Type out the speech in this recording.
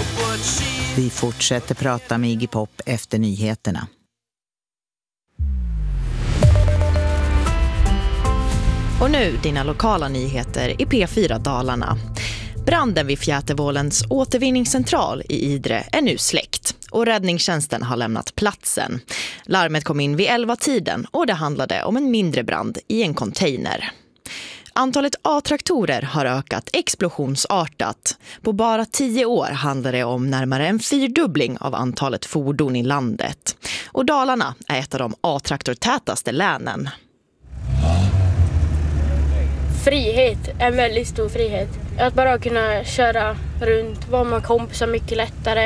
Vi fortsätter prata med Iggy Pop efter nyheterna. Och nu dina lokala nyheter i P4 Dalarna. Branden vid Fjätervålens återvinningscentral i Idre är nu släckt och räddningstjänsten har lämnat platsen. Larmet kom in vid 11-tiden och det handlade om en mindre brand i en container. Antalet A-traktorer har ökat explosionsartat. På bara 10 år handlar det om närmare en 4-dubbling av antalet fordon i landet. Och Dalarna är ett av de A-traktortätaste länen. Frihet, en väldigt stor frihet. Att bara kunna köra runt, vara med kompisar mycket lättare.